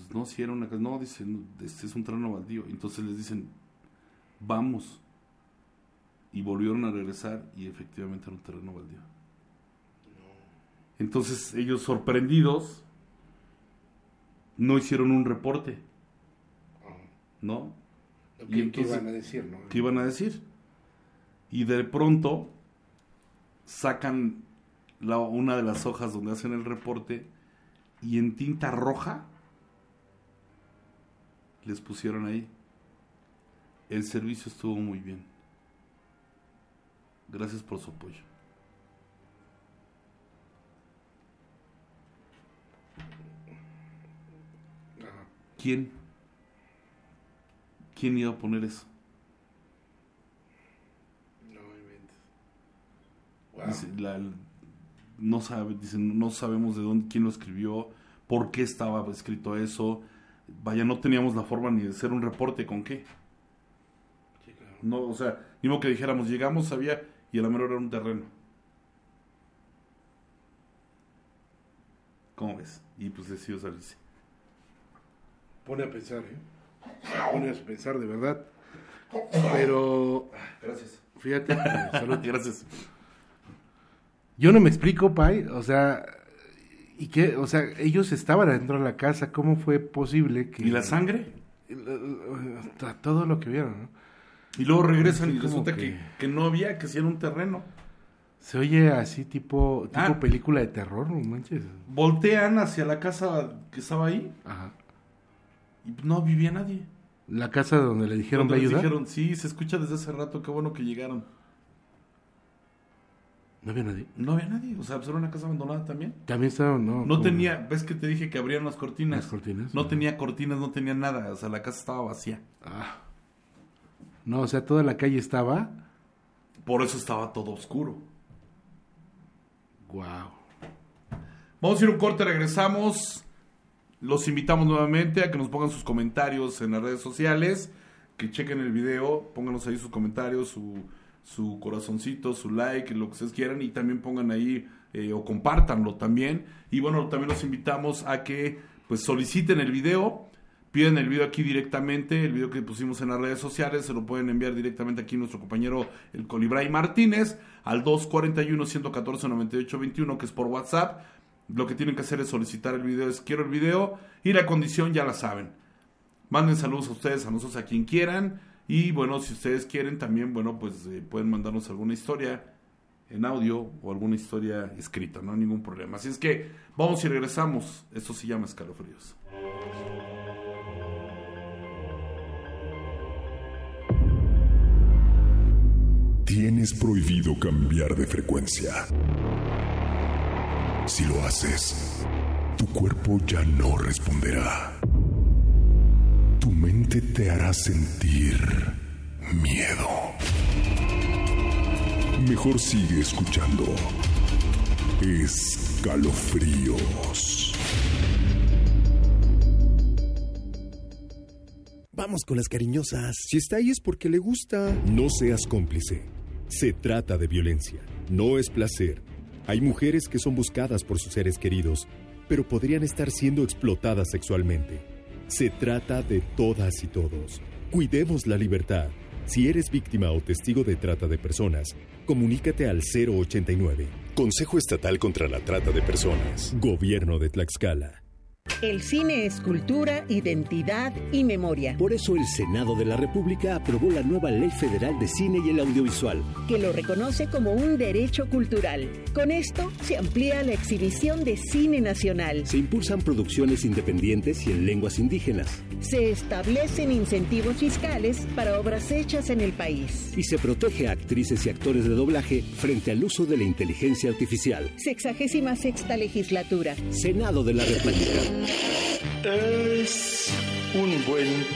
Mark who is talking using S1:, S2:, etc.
S1: pues no, si era una casa. No, dicen, este es un terreno baldío. Entonces les dicen, vamos. Y volvieron a regresar y efectivamente era un terreno baldío. Entonces ellos, sorprendidos, no hicieron un reporte, ¿no?
S2: ¿Qué iban a decir, no?
S1: ¿Qué iban a decir? Y de pronto sacan una de las hojas donde hacen el reporte y en tinta roja les pusieron ahí: el servicio estuvo muy bien, gracias por su apoyo. ¿Quién iba a poner eso?
S2: No inventes.
S1: Wow. No sabemos de dónde, quién lo escribió, por qué estaba escrito eso. Vaya, no teníamos la forma ni de hacer un reporte, ¿con qué?
S2: Sí, claro.
S1: No, o sea, ni modo que dijéramos, llegamos, sabía, y a lo mejor era un terreno. ¿Cómo ves? Y pues decidió salirse.
S2: Pone a pensar, Pone a pensar de verdad. Pero...
S1: Gracias.
S2: Fíjate.
S1: Gracias.
S2: Yo no me explico, Pai, o sea... ¿Y qué? O sea, ellos estaban adentro de la casa, ¿cómo fue posible que...
S1: ¿Y la sangre?
S2: Todo lo que vieron, ¿no?
S1: Y luego regresan y resulta
S2: que
S1: no había, que sí era un terreno.
S2: Se oye así tipo película de terror, no manches.
S1: Voltean hacia la casa que estaba ahí.
S2: Ajá.
S1: Y no vivía nadie.
S2: ¿La casa donde le dijeron de ayudar?
S1: Dijeron, sí, se escucha desde hace rato, qué bueno que llegaron.
S2: ¿No había nadie?
S1: No había nadie, o sea, pues era una casa abandonada también.
S2: También estaba,
S1: no tenía, ves que te dije que abrían las cortinas.
S2: Las cortinas.
S1: No tenía cortinas, no tenía nada, o sea, la casa estaba vacía.
S2: No, o sea, toda la calle estaba...
S1: Por eso estaba todo oscuro.
S2: Wow.
S1: Vamos a ir a un corte, regresamos. Los invitamos nuevamente a que nos pongan sus comentarios en las redes sociales, que chequen el video, pónganos ahí sus comentarios, su corazoncito, su like, lo que ustedes quieran, y también pongan ahí o compártanlo también. Y bueno, también los invitamos a que pues soliciten el video, piden el video aquí directamente, el video que pusimos en las redes sociales, se lo pueden enviar directamente aquí nuestro compañero el Colibray Martínez al 241-114-9821, que es por WhatsApp. Lo que tienen que hacer es solicitar el video, quiero el video, y la condición ya la saben. Manden saludos a ustedes, a nosotros, a quien quieran. Y bueno, si ustedes quieren también, bueno, pues pueden mandarnos alguna historia en audio o alguna historia escrita, no hay ningún problema. Así es que vamos y regresamos. Esto se llama Escalofríos.
S3: Tienes prohibido cambiar de frecuencia. Si lo haces, tu cuerpo ya no responderá. Tu mente te hará sentir miedo. Mejor sigue escuchando Escalofríos.
S4: Vamos con las cariñosas. Si está ahí es porque le gusta.
S5: No seas cómplice. Se trata de violencia. No es placer. Hay mujeres que son buscadas por sus seres queridos, pero podrían estar siendo explotadas sexualmente. Se trata de todas y todos. Cuidemos la libertad. Si eres víctima o testigo de trata de personas, comunícate al 089.
S3: Consejo Estatal contra la Trata de Personas.
S5: Gobierno de Tlaxcala.
S6: El cine es cultura, identidad y memoria.
S4: Por eso el Senado de la República aprobó la nueva Ley Federal de Cine y el Audiovisual,
S6: que lo reconoce como un derecho cultural. Con esto se amplía la exhibición de cine nacional.
S4: Se impulsan producciones independientes y en lenguas indígenas.
S6: Se establecen incentivos fiscales para obras hechas en el país.
S4: Y se protege a actrices y actores de doblaje frente al uso de la inteligencia artificial.
S6: 66ª legislatura.
S4: Senado de la República.
S7: Es un buen